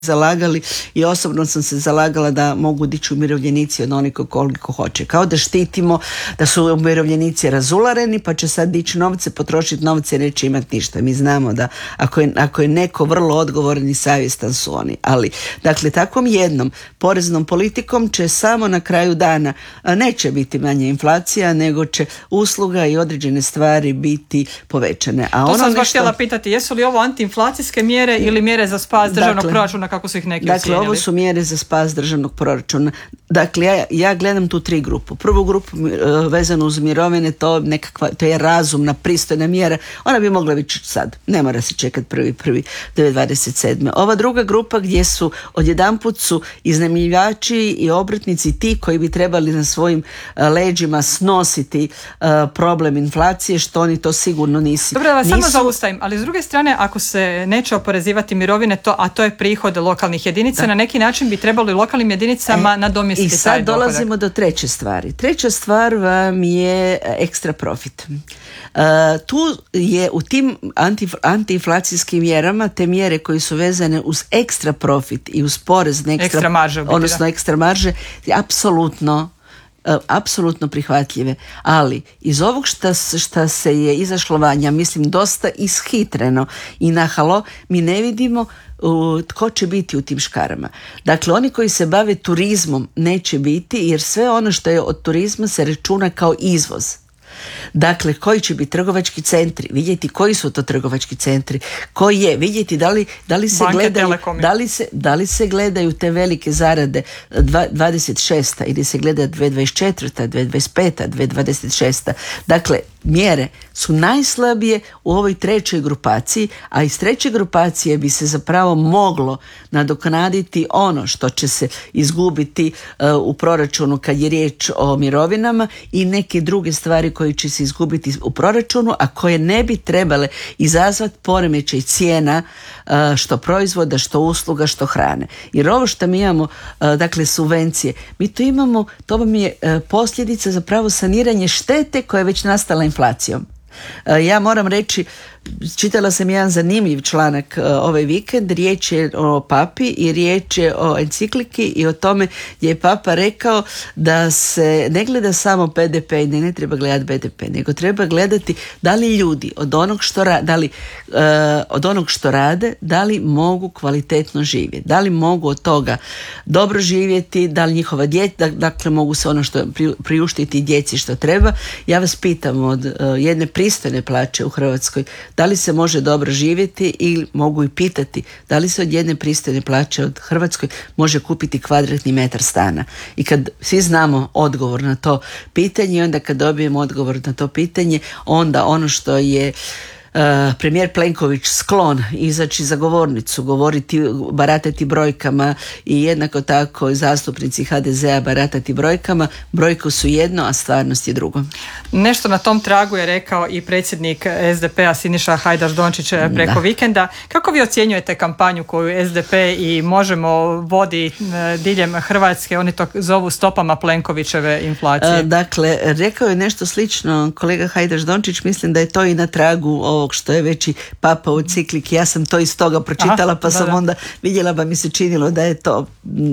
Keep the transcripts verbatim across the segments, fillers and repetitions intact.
zalagali i osobno sam se zalagala da mogu dići umirovljenici od onoliko koliko hoće. Kao da štitimo da su umirovljenici razulareni pa će sad dići novce, potrošiti novce i neće imati ništa. Mi znamo da ako je, ako je neko vrlo odgovoran i savjestan su oni. Ali, dakle, takvom jednom poreznom politikom će samo na kraju dana neće biti manja inflacija, nego će usluga i određene stvari biti povećane. A to ono sam vas nešto... htjela pitati, jesu li ovo antiinflacijske mjere ili mjere za spas državnog dakle, proračuna, kako su ih neki dakle, ocijenili? Ovo su mjere za spas državnog proračuna. Dakle, ja, ja gledam tu tri grupu. Prvu grupu uh, vezanu uz mirovine, to, nekakva, to je razumna, pristojna mjera. Ona bi mogla biti sad. Ne mora se čekati prvi, prvi, dvadeset sedme. Ova druga grupa gdje su odjedanput su iznajmljivači i obrtnici ti koji bi trebali na svojim uh, leđima snositi uh, problem inflacije, što oni to sigurno nisu. Dobro, da vas nisu... samo zaustavim, ali s druge strane, ako se neće oporezivati mirovine, to, a to je prihod lokalnih jedinica, da. Na neki način bi trebalo i lokalnim jedinicama e, nadomjestiti taj dohodak. I sad dolazimo do treće stvari. Treća stvar vam je ekstra profit. Uh, tu je u tim anti, antiinflacijskim mjerama, te mjere koje su vezane uz ekstra profit i uz porez na ekstra, ekstra marže, odnosno ekstra marže, je apsolutno Uh, apsolutno prihvatljive, ali iz ovog šta, šta se je izašlo van, ja mislim dosta ishitreno i nahalo, mi ne vidimo uh, tko će biti u tim škarama. Dakle, oni koji se bave turizmom neće biti, jer sve ono što je od turizma se računa kao izvoz. Dakle, koji će biti trgovački centri, vidjeti koji su to trgovački centri, koji je, vidjeti da li, da li se Banke, gledaju da li se, da li se gledaju te velike zarade dvadeset šesta ili se gleda dvije tisuće dvadeset četvrta, dvije tisuće dvadeset peta, dvije tisuće dvadeset šesta. Dakle, mjere su najslabije u ovoj trećoj grupaciji, a iz treće grupacije bi se zapravo moglo nadoknaditi ono što će se izgubiti uh, u proračunu kad je riječ o mirovinama i neke druge stvari koje će se izgubiti u proračunu, a koje ne bi trebale izazvati poremećaj cijena uh, što proizvoda, što usluga, što hrane. Jer ovo što mi imamo, uh, dakle subvencije, mi to imamo, to vam je uh, posljedica zapravo saniranje štete koja je već nastala inflacijom. Ja moram reći, čitala sam jedan zanimljiv članak uh, ovaj vikend, riječ je o papi i riječ je o encikliki i o tome gdje je papa rekao da se ne gleda samo P D P i ne, ne treba gledati B D P, nego treba gledati da li ljudi od onog što, ra, da li, uh, od onog što rade, da li mogu kvalitetno živjeti, da li mogu od toga dobro živjeti, da li njihova djeca, dakle mogu se ono što pri, priuštiti djeci što treba. Ja vas pitam, od uh, jedne pristojne plaće u Hrvatskoj, da li se može dobro živjeti, i mogu i pitati da li se od jedne pristojne plaće od Hrvatskoj može kupiti kvadratni metar stana. I kad svi znamo odgovor na to pitanje, onda kad dobijemo odgovor na to pitanje, onda ono što je Uh, premijer Plenković sklon izaći za govornicu, govoriti, baratati brojkama, i jednako tako i zastupnici H D Z-a baratati brojkama. Brojke su jedno, a stvarnost je drugo. Nešto na tom tragu je rekao i predsjednik S D P-a Siniša Hajdaš Dončić preko da. vikenda. Kako vi ocjenjujete kampanju koju S D P i Možemo vodi diljem Hrvatske? Oni to zovu stopama Plenkovićeve inflacije. Uh, dakle, rekao je nešto slično kolega Hajdaš Dončić, mislim da je to i na tragu o što je već i papa u cikliki. Ja sam to iz toga pročitala. Aha, pa sam da, da. onda vidjela, pa mi se činilo da je to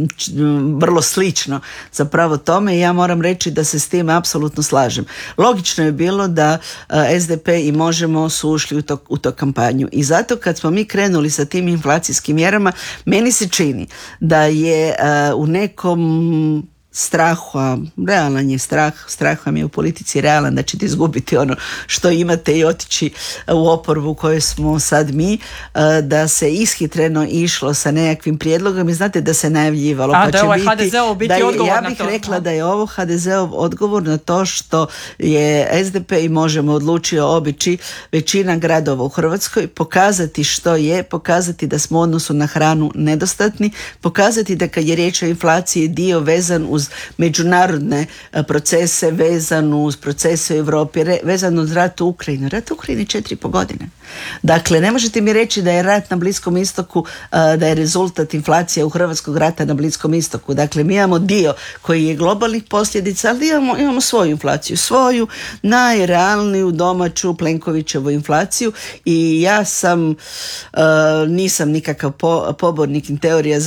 vrlo slično zapravo tome, i ja moram reći da se s tim apsolutno slažem. Logično je bilo da uh, S D P i Možemo su ušli u to, u to kampanju, i zato kad smo mi krenuli sa tim inflacijskim mjerama, meni se čini da je uh, u nekom strahu, a realan je strah, strah vam je u politici realan da ćete izgubiti ono što imate i otići u oporbu u kojoj smo sad mi, da se ishitreno išlo sa nekakvim prijedlogom, i znate da se najavljivalo. A, pa da će je ovaj biti, H D Z-ov biti je, odgovor ja na bih to. rekla A? da je ovo H D Z-ov odgovor na to što je S D P i Možemo odlučio obići većina gradova u Hrvatskoj, pokazati što je, pokazati da smo u odnosu na hranu nedostatni, pokazati da kad je riječ o inflaciji dio vezan uz uz međunarodne procese, vezano uz procese u Europi, vezano uz rat u Ukrajini. Rat u Ukrajini četiri i po godine. Dakle, ne možete mi reći da je rat na Bliskom istoku, da je rezultat inflacija u Hrvatskog rata na Bliskom istoku. Dakle, mi imamo dio koji je globalnih posljedica, ali imamo, imamo svoju inflaciju, svoju najrealniju domaću Plenkovićevu inflaciju i ja sam, uh, nisam nikakav po, pobornik teorija